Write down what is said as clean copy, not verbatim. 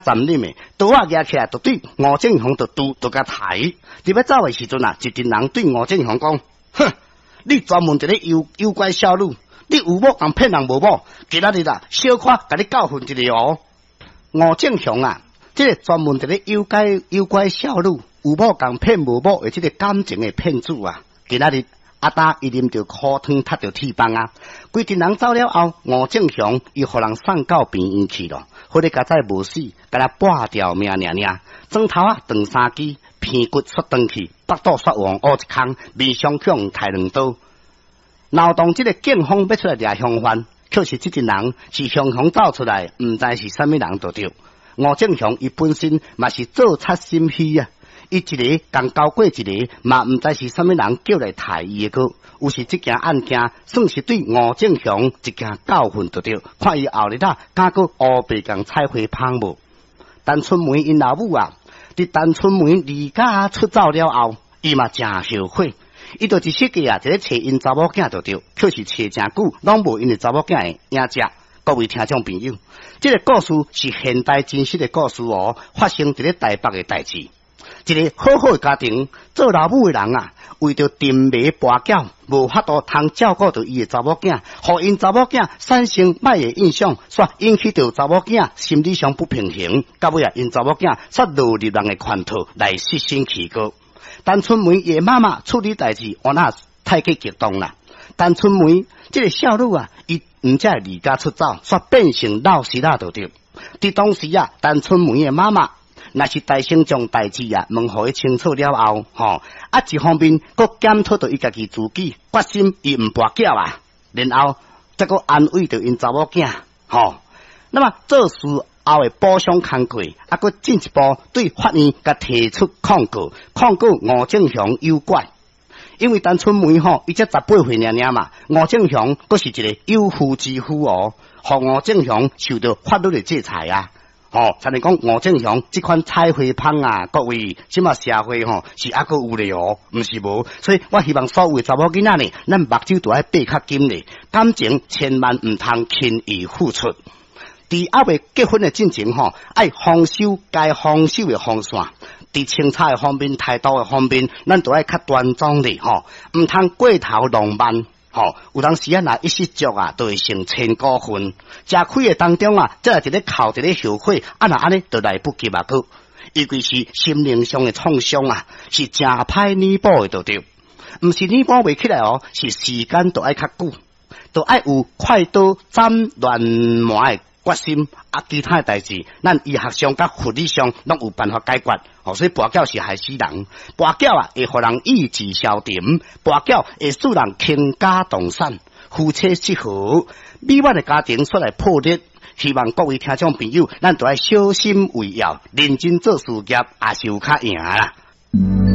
站啉的，刀啊举起来就对吴正雄就甲抬。伫要走的时阵啊，一群人对吴正雄讲：哼，你专门伫咧诱拐小女，你有某共骗人无某？今仔日啊，小可甲你教训一个哦。吴正雄啊，这个专门伫咧诱拐小女，有某共骗无某的这个感情的骗子啊，今仔日。阿达伊啉着苦汤，踢着铁棒啊！规群人走了后，吴正雄又互人送到病院去了。好在家仔无死，甲他拔掉命尔。砖头啊断三支，片骨摔断去，腹肚摔黄乌一空，面上向抬两刀。闹动这个警方要出来抓凶犯，却是这群人是雄雄走出来，毋知是啥物人就对。吴正雄伊本身嘛是做贼心虚啊。伊一个刚交过一个，嘛毋知是啥物人叫来抬伊的个，有时这件案件算是对吴正雄一件教训就对，看伊后日啊，敢个乌白共彩花芳无？陈春梅因老母啊，伫陈春梅离家出走了后，伊嘛真后悔，伊就一世纪啊，在咧找因查某囝就对，却是找真久，拢无因的查某囝的影只。各位听众朋友，这个故事是现代真实的故事哦，发生伫咧台北的代志。一个好好的家庭，做老母的人啊，为着沉迷跋筊，无法度通照顾到伊的查某囝，互因查某囝产生歹的印象，煞引起到查某囝心理上不平衡，到尾啊，因查某囝煞落入人的圈套来失身起高。陈春梅伊妈妈处理代志，我那太过激动啦。陈春梅这个少女啊，伊毋才离家出走，煞变成老实啦，就对。伫当时啊，陈春梅的妈妈。若是大声将代志啊问互伊清楚了后，一方面佫检讨到伊家己自己，决心伊毋跋筊啊，然后再佫安慰着因查某囝，那么做事后的补偿工作，佫进一步对法院甲提出控告吴正雄诱拐，因为陈春梅伊才18岁尔嘛，吴正雄佫是一个有妇之夫哦，互吴正雄受到法律的制裁啊。才能讲吴正雄这款彩花芳啊，各位即马社会是还佫有咧哦，毋是无，所以我希望所有查某囡仔呢，咱目睭都爱闭较紧咧，感情千万毋通轻易付出。伫还未结婚的进程爱防守该防守的防线。伫清彩的方面、态度的方面，咱都爱较端庄咧毋通过头浪漫。有当时啊，若一失足啊，就会成千古恨。食亏的当中啊，则来一咧哭，一咧后悔，若安尼就来不及啊！个，尤其是心灵上的创伤啊，是真歹弥补的，就对。毋是弥补袂起来哦，是时间都爱较久，都爱有快刀斩乱麻的决心啊！其他的代志，咱医学上甲护理上拢有办法解决。所以跋筊是害死人，跋筊啊会互人意志消沉，跋筊会使人倾家荡产，夫妻失和，美满的家庭煞来破裂。希望各位听众朋友，咱都要小心为要，认真做事业，也是有较赢啦。